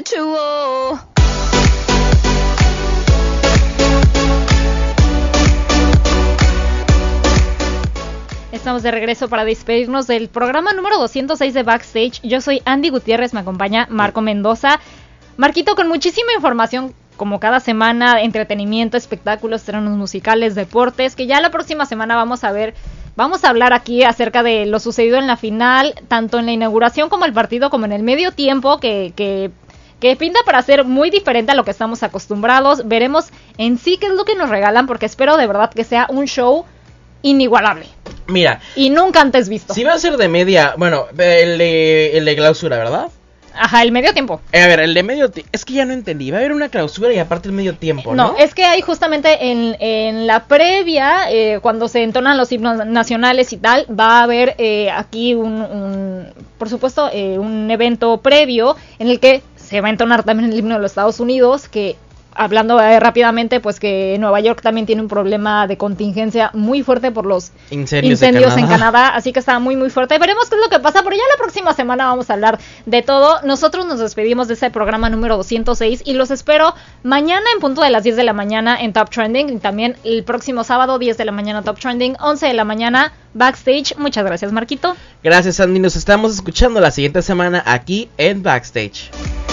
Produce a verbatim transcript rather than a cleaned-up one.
mutual. Estamos de regreso para despedirnos del programa número doscientos seis de Backstage. Yo soy Andy Gutiérrez, me acompaña Marco Mendoza. Marquito, con muchísima información, como cada semana, entretenimiento, espectáculos, estrenos musicales, deportes, que ya la próxima semana vamos a ver, vamos a hablar aquí acerca de lo sucedido en la final, tanto en la inauguración como el partido, como en el medio tiempo, que, que, que pinta para ser muy diferente a lo que estamos acostumbrados. Veremos en sí qué es lo que nos regalan, porque espero de verdad que sea un show inigualable. Mira. Y nunca antes visto. Si va a ser de media, bueno, el de, el de clausura, ¿verdad? Ajá, el medio tiempo. Eh, a ver, el de medio tiempo, es que ya no entendí, va a haber una clausura y aparte el medio tiempo, ¿no? No, es que hay justamente en, en la previa, eh, cuando se entonan los himnos nacionales y tal, va a haber eh, aquí un, un, por supuesto, eh, un evento previo en el que se va a entonar también el himno de los Estados Unidos, que... Hablando eh, rápidamente, pues que Nueva York también tiene un problema de contingencia muy fuerte por los incendios, incendios Canadá. en Canadá, así que está muy muy fuerte. Veremos qué es lo que pasa, pero ya la próxima semana vamos a hablar de todo. Nosotros nos despedimos de ese programa número doscientos seis y los espero mañana en punto de las diez de la mañana en Top Trending, y también el próximo sábado diez de la mañana Top Trending, once de la mañana Backstage. Muchas gracias, Marquito. Gracias, Andy, nos estamos escuchando la siguiente semana aquí en Backstage.